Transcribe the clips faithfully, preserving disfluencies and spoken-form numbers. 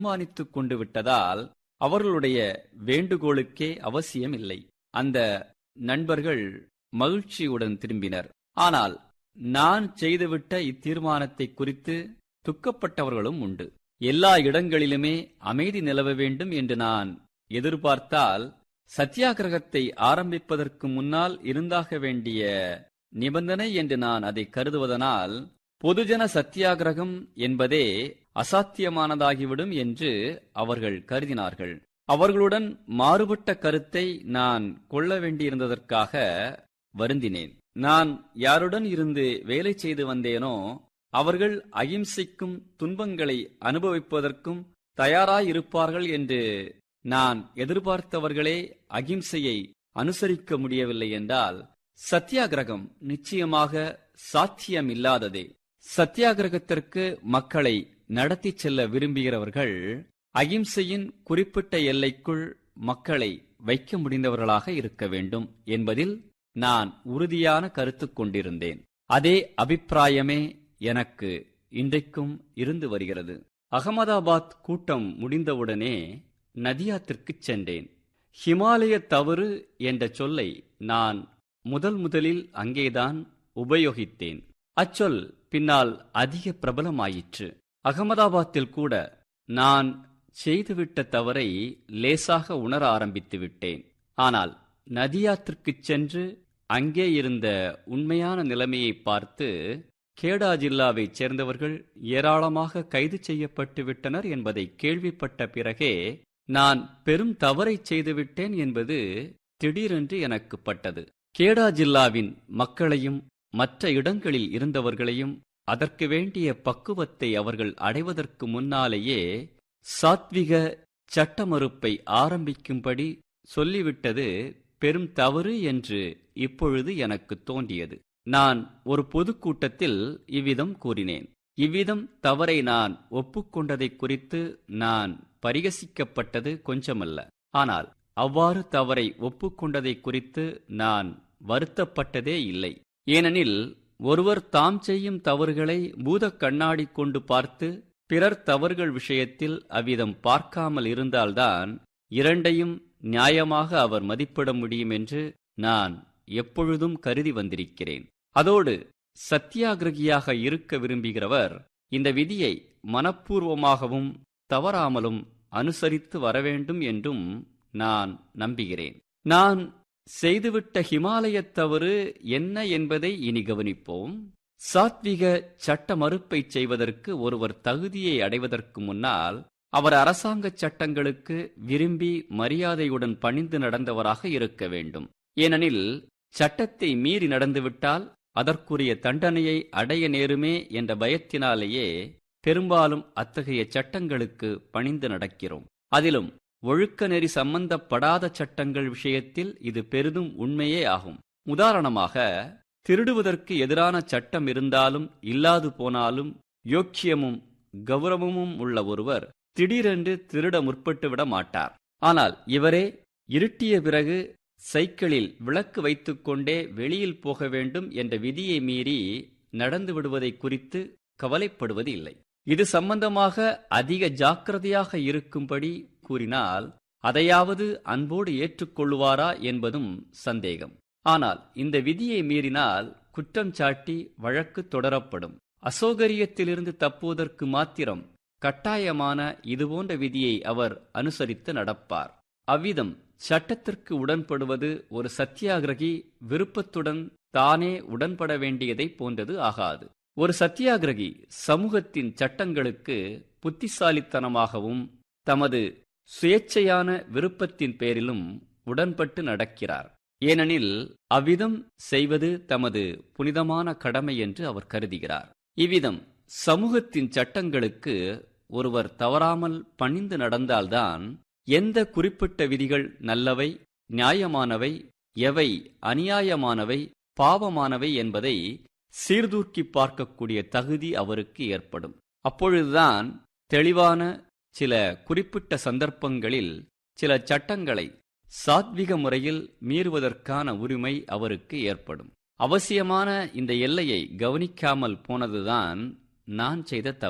தீர்மானித்துக் கொண்டு விட்டதால் அவர்களுடைய வேண்டுகோளுக்கே அவசியம் இல்லை. அந்த நண்பர்கள் மகிழ்ச்சியுடன் திரும்பினர். ஆனால் நான் செய்துவிட்ட இத்தீர்மானத்தை குறித்து துக்கப்பட்டவர்களும் உண்டு. எல்லா இடங்களிலுமே அமைதி நிலவ வேண்டும் என்று நான் எதிர்பார்த்தால் சத்தியாகிரகத்தை ஆரம்பிப்பதற்கு முன்னால் இருந்தாக வேண்டிய நிபந்தனை என்று நான் அதை கருதுவதனால் பொதுஜன சத்தியாகிரகம் என்பதே அசாத்தியமானதாகிவிடும் என்று அவர்கள் கருதினார்கள். அவர்களுடன் மாறுபட்ட கருத்தை நான் கொள்ள வேண்டியிருந்ததற்காக வருந்தினேன். நான் யாருடன் இருந்து வேலை செய்து வந்தேனோ அவர்கள் அகிம்சைக்கும் துன்பங்களை அனுபவிப்பதற்கும் தயாராயிருப்பார்கள் என்று நான் எதிர்பார்த்தவர்களே அகிம்சையை அனுசரிக்க முடியவில்லை என்றால் சத்தியாகிரகம் நிச்சயமாக சாத்தியமில்லாததே. சத்தியாகிரகத்திற்கு மக்களை நடத்தி செல்ல விரும்புகிறவர்கள் அகிம்சையின் குறிப்பிட்ட எல்லைக்குள் மக்களை வைக்க முடிந்தவர்களாக இருக்க வேண்டும் என்பதில் நான் உறுதியான கருத்து கொண்டிருந்தேன். அதே அபிப்பிராயமே எனக்கு இன்றைக்கும் இருந்து வருகிறது. அகமதாபாத் கூட்டம் முடிந்தவுடனே நதியாத்திற்குச் சென்றேன். ஹிமாலய தவறு என்ற சொல்லை நான் முதல் முதலில் அங்கேதான் உபயோகித்தேன். அச்சொல் பின்னால் அதிக பிரபலமாயிற்று. அகமதாபாத்தில் கூட நான் செய்துவிட்ட தவறை லேசாக உணர ஆரம்பித்து விட்டேன். ஆனால் நதியாத்திற்குச் சென்று அங்கே இருந்த உண்மையான நிலைமையை பார்த்து கேடா ஜில்லாவைச் சேர்ந்தவர்கள் ஏராளமாக கைது செய்யப்பட்டு விட்டனர் என்பதை கேள்விப்பட்ட பிறகே நான் பெரும் தவறை செய்துவிட்டேன் என்பது திடீரென்று எனக்கு பட்டது. கேடா ஜில்லாவின் மக்களையும் மற்ற இடங்களில் இருந்தவர்களையும் அதற்கு வேண்டிய பக்குவத்தை அவர்கள் அடைவதற்கு முன்னாலேயே சாத்விக சட்ட மறுப்பை ஆரம்பிக்கும்படி சொல்லிவிட்டது பெரும் தவறு என்று இப்பொழுது எனக்கு தோன்றியது. நான் ஒரு பொதுக்கூட்டத்தில் இவ்விதம் கூறினேன். இவ்விதம் தவறை நான் ஒப்புக்கொண்டதை குறித்து நான் பரிகசிக்கப்பட்டது கொஞ்சமல்ல. ஆனால் அவ்வாறு தவறை ஒப்புக்கொண்டதை குறித்து நான் வருத்தப்பட்டதே இல்லை. ஏனெனில் ஒருவர் தாம் செய்யும் தவறுகளை பூதக் கண்ணாடி கொண்டு பார்த்து பிறர் தவறுகள் விஷயத்தில் அவ்விதம் பார்க்காமல் இருந்தால்தான் இரண்டையும் நியாயமாக அவர் மதிப்பிட முடியும் என்று நான் எப்பொழுதும் கருதி வந்திருக்கிறேன். அதோடு சத்தியாகிரகியாக இருக்க விரும்புகிறவர் இந்த விதியை மனப்பூர்வமாகவும் தவறாமலும் அனுசரித்து வரவேண்டும் என்றும் நான் நம்புகிறேன். நான் செய்துவிட்ட ஹிமாலயத் தவறு என்ன என்பதை இனி கவனிப்போம். சாத்விக சட்ட மறுப்பை செய்வதற்கு ஒருவர் தகுதியை அடைவதற்கு முன்னால் அவர் அரசாங்க சட்டங்களுக்கு விரும்பி மரியாதையுடன் பணிந்து நடந்தவராக இருக்க வேண்டும். ஏனெனில் சட்டத்தை மீறி நடந்துவிட்டால் அதற்குரிய தண்டனையை அடைய நேருமே என்ற பயத்தினாலேயே பெரும்பாலும் அத்தகைய சட்டங்களுக்கு பணிந்து நடக்கிறோம். அதிலும் ஒழுக்க நெறி சம்பந்தப்படாத சட்டங்கள் விஷயத்தில் இது பெரிதும் உண்மையே ஆகும். உதாரணமாக, திருடுவதற்கு எதிரான சட்டம் இருந்தாலும் இல்லாது போனாலும் யோக்கியமும் கௌரவமும் உள்ள ஒருவர் திடீரென்று திருட முற்பட்டுவிட மாட்டார். ஆனால் இவரே இருட்டிய பிறகு சைக்கிளில் விளக்கு வைத்துக்கொண்டே வெளியில் போக வேண்டும் என்ற விதியை மீறி நடந்து விடுவதை குறித்து கவலைப்படுவது இல்லை. இது சம்பந்தமாக அதிக ஜாக்கிரதையாக இருக்கும்படி கூறினால் அதையாவது அன்போடு ஏற்றுக்கொள்ளுவாரா என்பதும் சந்தேகம். ஆனால் இந்த விதியை மீறினால் குற்றம் சாட்டி வழக்கு தொடரப்படும். அசௌகரியத்திலிருந்து தப்புவதற்கு மாத்திரம் கட்டாயமான இதுபோன்ற விதியை அவர் அனுசரித்து நடப்பார். அவ்விதம் சட்டத்திற்கு உடன்படுவது ஒரு சத்தியாகிரகி விருப்பத்துடன் தானே உடன்பட வேண்டியதை போன்றது ஆகாது. ஒரு சத்தியாகிரகி சமூகத்தின் சட்டங்களுக்கு புத்திசாலித்தனமாகவும் தமது சுயேச்சையான விருப்பத்தின் பேரிலும் உடன்பட்டு நடக்கிறார். ஏனெனில் அவ்விதம் செய்வது தமது புனிதமான கடமை என்று அவர் கருதுகிறார். இவ்விதம் சமூகத்தின் சட்டங்களுக்கு ஒருவர் தவறாமல் பணிந்து நடந்தால்தான் எந்த குறிப்பிட்ட விதிகள் நல்லவை, நியாயமானவை, எவை அநியாயமானவை, பாவமானவை என்பதை சீர்தூக்கி பார்க்கக்கூடிய தகுதி அவருக்கு ஏற்படும். அப்பொழுதுதான் தெளிவான சில குறிப்பிட்ட சந்தர்ப்பங்களில் சில சட்டங்களை சாத்விக முறையில் மீறுவதற்கான உரிமை அவருக்கு ஏற்படும். அவசியமான இந்த எல்லையை கவனிக்காமல் போனதுதான் நான் செய்த தவறு.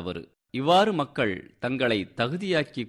இவ்வாறு மக்கள் தங்களை தகுதியாக்கி